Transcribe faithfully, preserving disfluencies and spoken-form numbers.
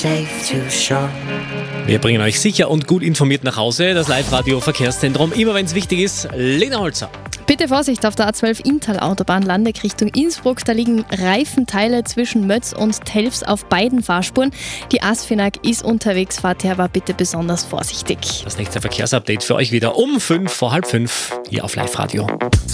Wir bringen euch sicher und gut informiert nach Hause. Das Live-Radio-Verkehrszentrum, immer wenn es wichtig ist. Lena Holzer. Bitte Vorsicht auf der A zwölf Inntal-Autobahn, Landeck Richtung Innsbruck. Da liegen Reifenteile zwischen Mötz und Telfs auf beiden Fahrspuren. Die Asfinag ist unterwegs, fahrt her, aber bitte besonders vorsichtig. Das nächste Verkehrsupdate für euch wieder um fünf vor halb fünf hier auf Live-Radio.